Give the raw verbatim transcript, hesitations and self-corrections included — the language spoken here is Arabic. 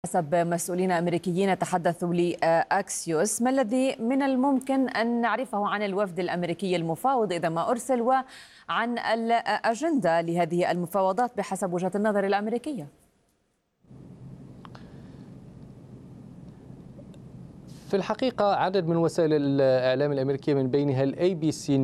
حسب مسؤولين أمريكيين تحدثوا لأكسيوس، ما الذي من الممكن أن نعرفه عن الوفد الأمريكي المفاوض إذا ما أرسل، وعن الأجندة لهذه المفاوضات بحسب وجهة النظر الأمريكية؟ في الحقيقة عدد من وسائل الإعلام الأمريكية من بينها الأي بي سي